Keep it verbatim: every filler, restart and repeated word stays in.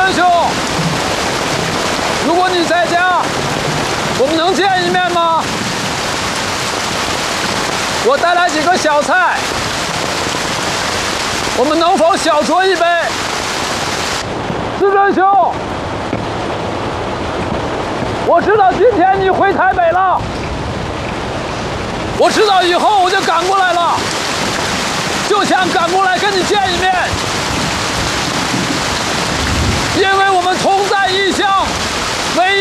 尊兄，如果你在家，我们能见一面吗？我带来几个小菜，我们能否小酌一杯？师尊兄，我知道今天你回台北了，我知道以后我就赶过来了，就想赶过来跟你见一面，因为我们同在异乡，唯一。